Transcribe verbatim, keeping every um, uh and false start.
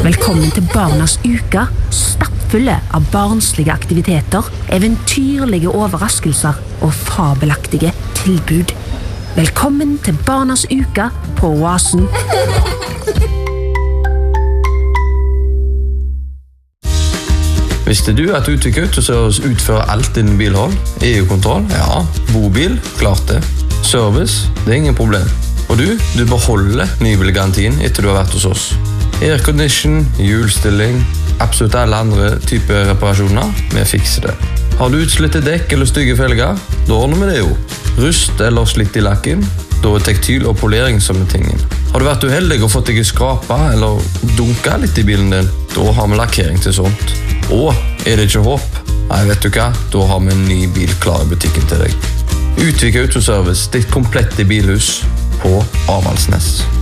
Velkommen til Barnas uke, stappfulle av barnslige aktiviteter, eventyrlige overraskelser og fabelaktige tilbud. Velkommen til Barnas uke på Oasen. Visste du at Utvik Autoservice utfører alt innen bilhold? E U-kontroll? Ja. Bobil? Klart det. Service? Det er ingen problem. Og du, du beholder nybilgarantien etter du har vært hos oss. Aircondition, hjulstilling, absolutt alle andre typer reparasjoner, vi fikser det. Har du utslitte dekk eller stygge felger? Da ordner vi det jo. Rust eller slitt i lakken? Da er tektyl og polering som er tingen. Har du vært uheldig og fått deg skrapa eller dunka litt i bilen din? Da har vi lakkering til sånt. Og er det ikke håp? Nei, vet du hva? Da har vi en ny bil klar i butikken til deg. Utvik Autoservice, ditt komplette bilhus på Avaldsnes.